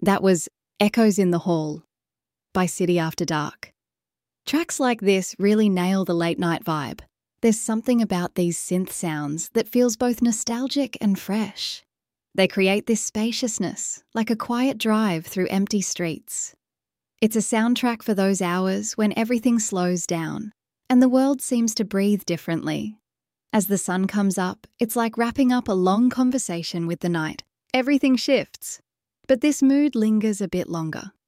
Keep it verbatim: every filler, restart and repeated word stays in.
That was Echoes in the Hall by City After Dark. Tracks like this really nail the late night vibe. There's something about these synth sounds that feels both nostalgic and fresh. They create this spaciousness, like a quiet drive through empty streets. It's a soundtrack for those hours when everything slows down and the world seems to breathe differently. As the sun comes up, it's like wrapping up a long conversation with the night. Everything shifts, but this mood lingers a bit longer.